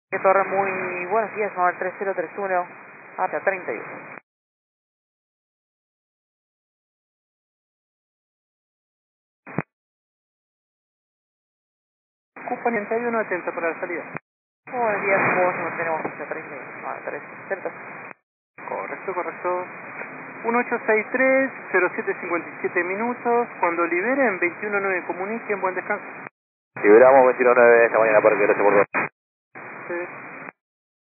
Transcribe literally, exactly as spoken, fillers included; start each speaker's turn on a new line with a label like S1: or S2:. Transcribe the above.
S1: Que Torre, muy buenos días, Mar tres cero tres uno hasta treinta y uno.
S2: Cupa noventa y uno, atento para la salida.
S1: Buenos días, vos nos tenemos hasta treinta y uno. Ah, tres cero.
S2: Correcto, correcto. uno ocho seis tres, cero siete cincuenta y siete minutos. Cuando liberen, veintiuno nueve comuniquen. Buen descanso.
S3: Liberamos veintiuno nueve esta mañana para que gracias por todo.
S2: Sí.